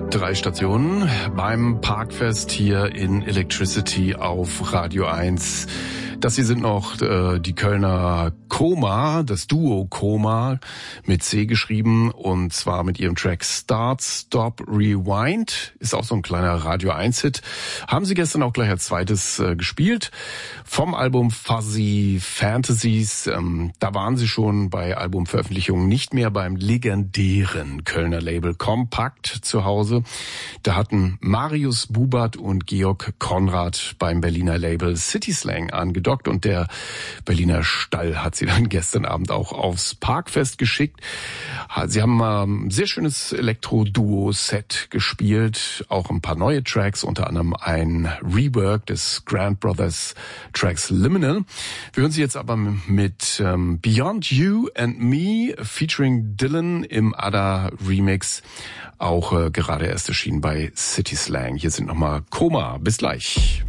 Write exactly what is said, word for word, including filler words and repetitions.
Drei Stationen beim Parkfest hier in Electricity auf Radio eins. Das hier sind noch äh, die Kölner Koma, das Duo Koma mit C geschrieben, und zwar mit ihrem Track Start, Stop, Rewind. Ist auch so ein kleiner Radio eins Hit. Haben sie gestern auch gleich als zweites äh, gespielt. Vom Album Fuzzy Fantasies. Ähm, da waren sie schon bei Albumveröffentlichungen nicht mehr beim legendären Kölner Label Compact zu Hause. Da hatten Marius Bubert und Georg Konrad beim Berliner Label City Slang angedockt, und der Berliner Stall hat sie dann gestern Abend auch aufs Parkfest geschickt. Sie haben ein ähm, sehr schönes Elektro-Duo-Set gespielt, auch ein paar neue Tracks, unter anderem ein Rework des Grand Brothers Tracks Liminal. Wir hören sie jetzt aber mit ähm, Beyond You and Me featuring Dylan im Ada Remix, auch äh, gerade erst erschienen bei City Slang. Hier sind nochmal Koma. Bis gleich.